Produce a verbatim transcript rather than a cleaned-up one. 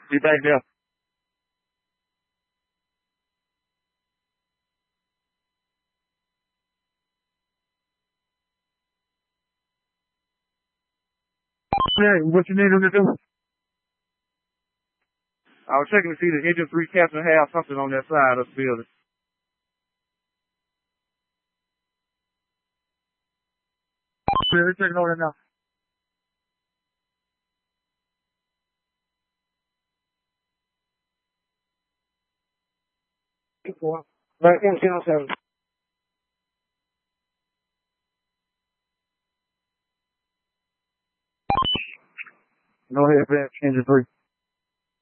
Be back there. Yeah, what you need him to do? I was checking to see the engine three captain have something on that side of the building. Yeah, they're checking over there now. Right, engine seven. No head, engine three.